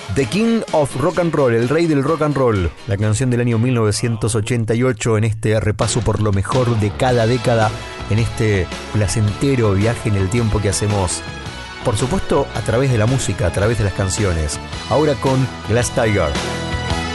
The King of Rock and Roll, el rey del rock and roll, la canción del año 1988 en este repaso por lo mejor de cada década, en este placentero viaje en el tiempo que hacemos, por supuesto, a través de la música, a través de las canciones. Ahora con Glass Tiger.